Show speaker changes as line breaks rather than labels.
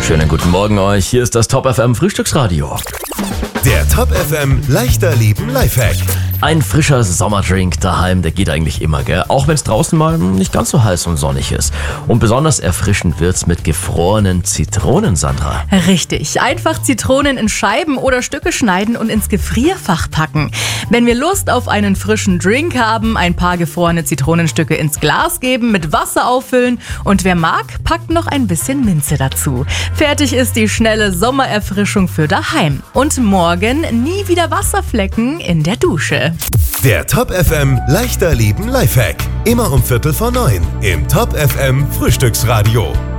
Schönen guten Morgen euch, hier ist das Top FM Frühstücksradio.
Der Top FM leichter Leben Lifehack.
Ein frischer Sommerdrink daheim, der geht eigentlich immer, gell? Auch wenn es draußen mal nicht ganz so heiß und sonnig ist. Und besonders erfrischend wird's mit gefrorenen Zitronen, Sandra.
Richtig, einfach Zitronen in Scheiben oder Stücke schneiden und ins Gefrierfach packen. Wenn wir Lust auf einen frischen Drink haben, ein paar gefrorene Zitronenstücke ins Glas geben, mit Wasser auffüllen und wer mag, packt noch ein bisschen Minze dazu. Fertig ist die schnelle Sommererfrischung für daheim. Und morgen nie wieder Wasserflecken in der Dusche.
Der Top FM leichter Leben Lifehack. Immer um 8:45 im Top FM Frühstücksradio.